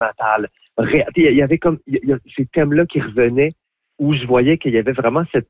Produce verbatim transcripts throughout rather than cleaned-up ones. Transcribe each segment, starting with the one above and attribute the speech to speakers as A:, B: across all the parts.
A: natale. Il y avait comme il y a ces thèmes-là qui revenaient où je voyais qu'il y avait vraiment cette...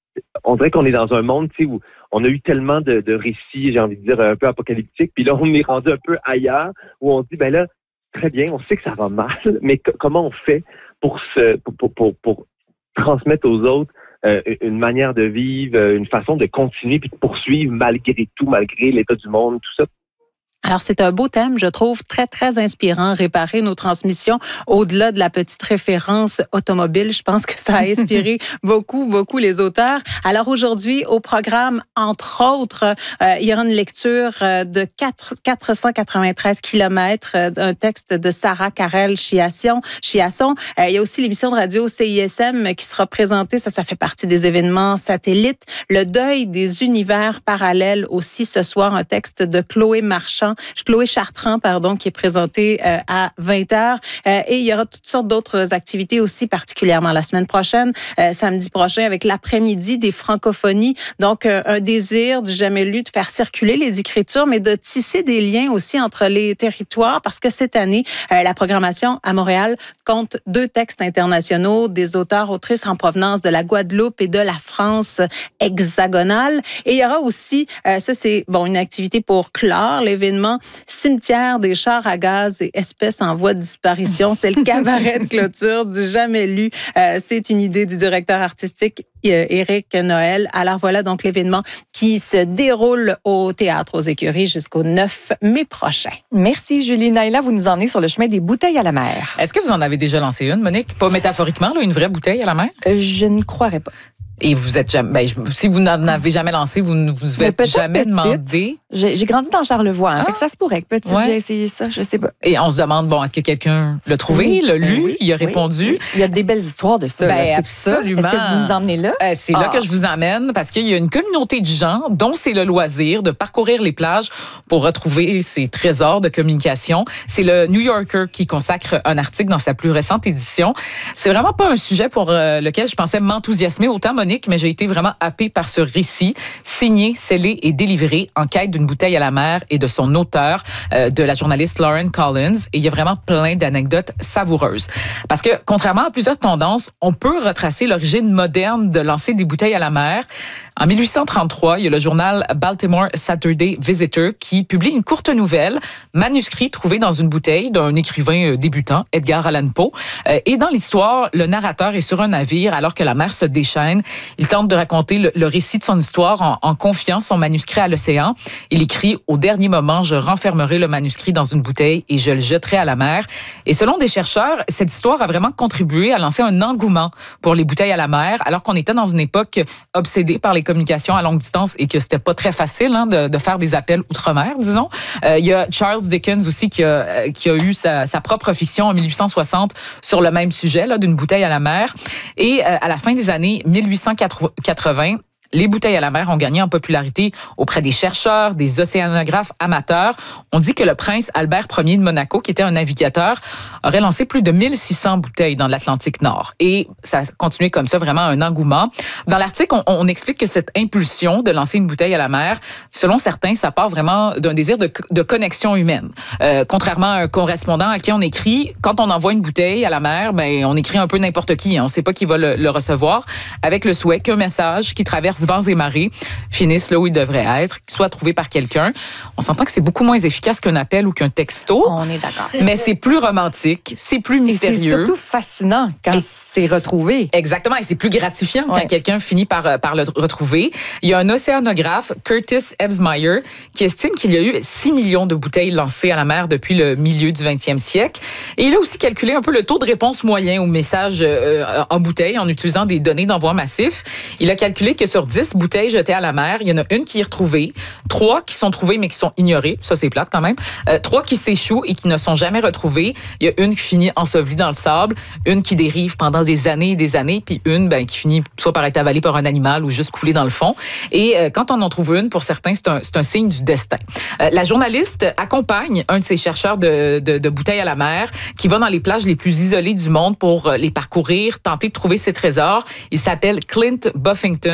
A: On dirait qu'on est dans un monde, tu sais, où on a eu tellement de, de récits, j'ai envie de dire, un peu apocalyptiques, puis là, on est rendu un peu ailleurs, où on se dit, ben là, très bien, on sait que ça va mal, mais c- comment on fait pour se pour, pour, pour, pour transmettre aux autres euh, une manière de vivre, une façon de continuer puis de poursuivre malgré tout, malgré l'état du monde, tout ça.
B: Alors, c'est un beau thème, je trouve, très, très inspirant, réparer nos transmissions au-delà de la petite référence automobile. Je pense que ça a inspiré beaucoup, beaucoup les auteurs. Alors, aujourd'hui, au programme, entre autres, euh, il y aura une lecture de quatre cent quatre-vingt-treize kilomètres d'un texte de Sarah Carrel Chiasson. Chiasson. Euh, il y a aussi l'émission de radio C I S M qui sera présentée. Ça, ça fait partie des événements satellites. Le deuil des univers parallèles aussi ce soir, un texte de Chloé Marchand. Chloé Chartrand, pardon, qui est présentée euh, à vingt heures. Euh, et il y aura toutes sortes d'autres activités aussi, particulièrement la semaine prochaine, euh, samedi prochain, avec l'après-midi des francophonies. Donc, euh, un désir du jamais lu de faire circuler les écritures, mais de tisser des liens aussi entre les territoires, parce que cette année, euh, la programmation à Montréal compte deux textes internationaux des auteurs, autrices en provenance de la Guadeloupe et de la France hexagonale. Et il y aura aussi, euh, ça c'est bon une activité pour clore l'événement, Cimetière des chars à gaz et espèces en voie de disparition. C'est le cabaret de clôture du jamais lu. Euh, c'est une idée du directeur artistique euh, Éric Noël. Alors voilà donc l'événement qui se déroule au Théâtre aux Écuries jusqu'au neuf mai prochain.
C: Merci Julie. Naïla, vous nous emmenez sur le chemin des bouteilles à la mer.
D: Est-ce que vous en avez déjà lancé une, Monique? Pas métaphoriquement, là, une vraie bouteille à la mer?
C: Euh, je ne croirais pas.
D: Et vous êtes jamais, ben, si vous n'en avez jamais lancé, vous ne vous êtes jamais petite, demandé.
C: J'ai, j'ai grandi dans Charlevoix, hein, ah, fait que ça se pourrait que petite, ouais. J'ai essayé ça, je sais pas.
D: Et on se demande, bon, est-ce que quelqu'un l'a trouvé, oui, l'a lu, oui, il a répondu?
C: Oui. Il y a des belles histoires de ça.
D: Ben,
C: là,
D: absolument.
C: Est-ce que vous nous emmenez là?
D: Euh, c'est ah. là que je vous emmène parce qu'il y a une communauté de gens dont c'est le loisir de parcourir les plages pour retrouver ces trésors de communication. C'est le New Yorker qui consacre un article dans sa plus récente édition. C'est vraiment pas un sujet pour euh, lequel je pensais m'enthousiasmer autant, Monique, mais j'ai été vraiment happé par ce récit, signé, scellé et délivré en quête d'une bouteille à la mer et de son auteur, euh, de la journaliste Lauren Collins. Et il y a vraiment plein d'anecdotes savoureuses. Parce que, contrairement à plusieurs tendances, on peut retracer l'origine moderne de lancer des bouteilles à la mer. En dix-huit cent trente-trois, il y a le journal Baltimore Saturday Visitor qui publie une courte nouvelle, manuscrit trouvé dans une bouteille d'un écrivain débutant, Edgar Allan Poe. Et dans l'histoire, le narrateur est sur un navire alors que la mer se déchaîne. Il tente de raconter le, le récit de son histoire en, en confiant son manuscrit à l'océan. Il écrit « Au dernier moment, je renfermerai le manuscrit dans une bouteille et je le jetterai à la mer ». Et selon des chercheurs, cette histoire a vraiment contribué à lancer un engouement pour les bouteilles à la mer, alors qu'on était dans une époque obsédée par les communications à longue distance et que c'était pas très facile hein, de, de faire des appels outre-mer, disons. Euh, il y a Charles Dickens aussi qui a, qui a eu sa, sa propre fiction en dix-huit cent soixante sur le même sujet, là, d'une bouteille à la mer. Et euh, à la fin des années dix-huit cent quatre-vingts, les bouteilles à la mer ont gagné en popularité auprès des chercheurs, des océanographes amateurs. On dit que le prince Albert Ier de Monaco, qui était un navigateur, aurait lancé plus de mille six cents bouteilles dans l'Atlantique Nord. Et ça a continué comme ça, vraiment un engouement. Dans l'article, on, on explique que cette impulsion de lancer une bouteille à la mer, selon certains, ça part vraiment d'un désir de, de connexion humaine. Euh, contrairement à un correspondant à qui on écrit, quand on envoie une bouteille à la mer, ben on écrit un peu n'importe qui. Hein, on ne sait pas qui va le, le recevoir, avec le souhait qu'un message qui traverse vents et marées finissent là où ils devraient être, qu'ils soient trouvés par quelqu'un. On s'entend que c'est beaucoup moins efficace qu'un appel ou qu'un texto.
C: On est d'accord.
D: Mais c'est plus romantique, c'est plus mystérieux.
C: Et c'est surtout fascinant quand et c'est retrouvé.
D: Exactement, et c'est plus gratifiant
C: ouais.
D: quand quelqu'un finit par, par le retrouver. Il y a un océanographe, Curtis Ebsmeyer, qui estime qu'il y a eu six millions de bouteilles lancées à la mer depuis le milieu du vingtième siècle. Et il a aussi calculé un peu le taux de réponse moyen aux messages euh, en bouteille en utilisant des données d'envoi massif. Il a calculé que sur dix bouteilles jetées à la mer, il y en a une qui est retrouvée, trois qui sont trouvées mais qui sont ignorées, ça c'est plate quand même, euh, trois qui s'échouent et qui ne sont jamais retrouvées, il y a une qui finit ensevelie dans le sable, une qui dérive pendant des années et des années, puis une ben, qui finit soit par être avalée par un animal ou juste coulée dans le fond. Et euh, quand on en trouve une, pour certains, c'est un, c'est un signe du destin. Euh, la journaliste accompagne un de ces chercheurs de, de, de bouteilles à la mer qui va dans les plages les plus isolées du monde pour les parcourir, tenter de trouver ses trésors. Il s'appelle Clint Buffington, c'est un Américain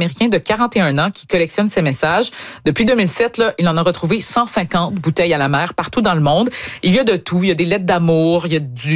D: Américain de quarante et un ans qui collectionne ces messages. Depuis deux mille sept, là, il en a retrouvé cent cinquante bouteilles à la mer partout dans le monde. Il y a de tout. Il y a des lettres d'amour, il y a du